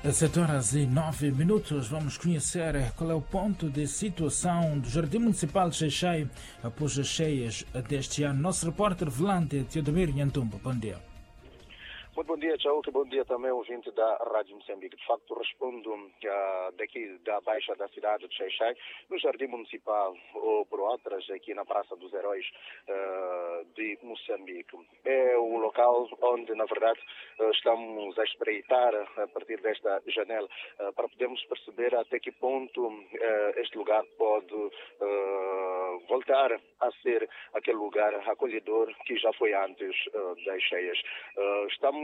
7h09. Vamos conhecer qual é o ponto de situação do Jardim Municipal de Xai-Xai após as cheias deste ano. Nosso repórter volante, Teodomiro Nhantumba. Bom dia. Muito bom dia, Tchau, que bom dia também, ouvinte da Rádio Moçambique. De facto, respondo daqui da Baixa da cidade de Xai-Xai, no Jardim Municipal, ou por outras, aqui na Praça dos Heróis de Moçambique. É o local onde, na verdade, estamos a espreitar a partir desta janela para podermos perceber até que ponto este lugar pode voltar a ser aquele lugar acolhedor que já foi antes das cheias. Estamos